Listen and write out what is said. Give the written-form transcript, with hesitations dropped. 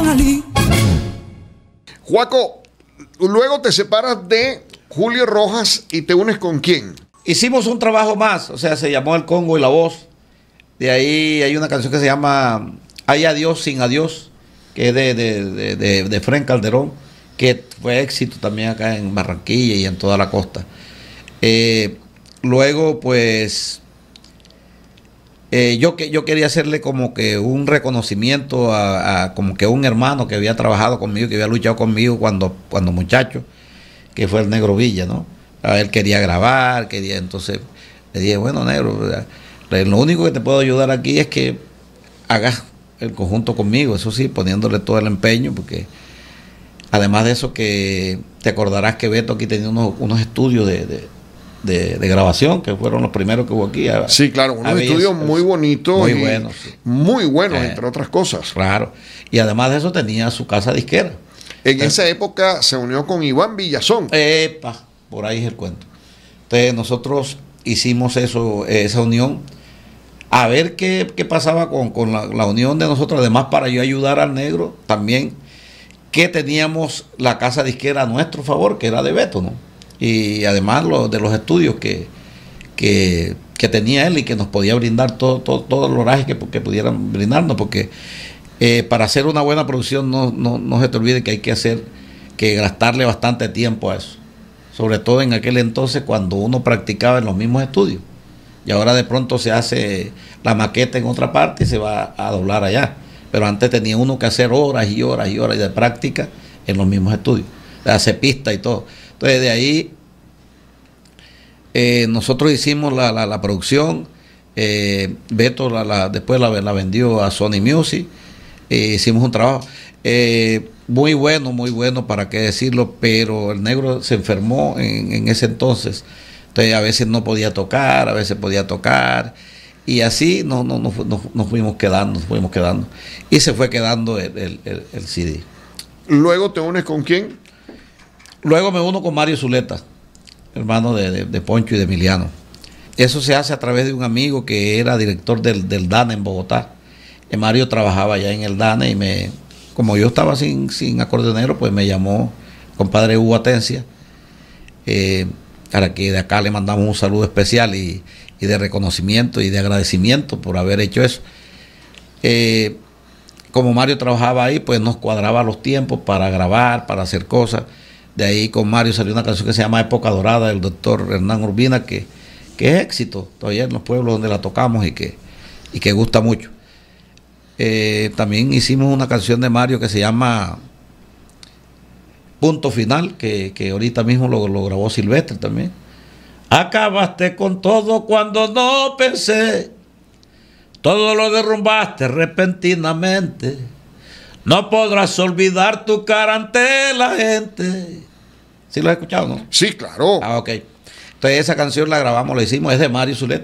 Manalí. Juaco, luego te separas de Julio Rojas y te unes ¿con quién? Hicimos un trabajo más, o sea, se llamó El Congo y la Voz. De ahí hay una canción que se llama Hay Adiós sin Adiós, que es de Fren Calderón, que fue éxito también acá en Barranquilla y en toda la costa. Luego, pues, yo quería hacerle como que un reconocimiento a como que un hermano que había trabajado conmigo, que había luchado conmigo cuando muchacho, que fue el Negro Villa, ¿no? Él quería grabar, entonces le dije, bueno, Negro, lo único que te puedo ayudar aquí es que hagas el conjunto conmigo, eso sí, poniéndole todo el empeño, porque además de eso, que te acordarás que Beto aquí tenía unos estudios de grabación, que fueron los primeros que hubo aquí. Sí, claro, unos estudios muy bonitos. Muy buenos. Sí. Muy buenos, entre otras cosas. Claro. Y además de eso tenía su casa disquera. En esa época se unió con Iván Villazón. Epa, por ahí es el cuento. Entonces nosotros hicimos esa unión, a ver qué pasaba con la unión de nosotros, además para yo ayudar al Negro también, que teníamos la casa disquera a nuestro favor, que era de Beto, ¿no? Y además de los estudios que tenía él y que nos podía brindar todo el horaje que pudieran brindarnos, porque para hacer una buena producción no se te olvide que hay que gastarle bastante tiempo a eso, sobre todo en aquel entonces cuando uno practicaba en los mismos estudios, y ahora de pronto se hace la maqueta en otra parte y se va a doblar allá, pero antes tenía uno que hacer horas y horas y horas de práctica en los mismos estudios, hacer pista y todo. Entonces de ahí nosotros hicimos la producción, Beto después la vendió a Sony Music, hicimos un trabajo muy bueno, para qué decirlo, pero el Negro se enfermó en ese entonces, entonces a veces no podía tocar, a veces podía tocar, y así nos fuimos quedando, y se fue quedando el CD. ¿Luego te unes con quién? Luego me uno con Mario Zuleta, hermano de Poncho y de Emiliano. Eso se hace a través de un amigo que era director del DANE en Bogotá. Mario trabajaba ya en el DANE y como yo estaba sin acordeonero, pues me llamó compadre Hugo Atencia, para que de acá le mandamos un saludo especial y de reconocimiento y de agradecimiento por haber hecho eso. Como Mario trabajaba ahí, pues nos cuadraba los tiempos para grabar, para hacer cosas. De ahí con Mario salió una canción que se llama Época Dorada del doctor Hernán Urbina, que es éxito todavía en los pueblos donde la tocamos y que gusta mucho. También hicimos una canción de Mario que se llama Punto Final, que ahorita mismo lo grabó Silvestre también. Acabaste con todo cuando no pensé, todo lo derrumbaste repentinamente. No podrás olvidar tu cara ante la gente. ¿Sí lo has escuchado, no? Sí, claro. Ah, ok. Entonces esa canción la grabamos, la hicimos, es de Mario Zuleta.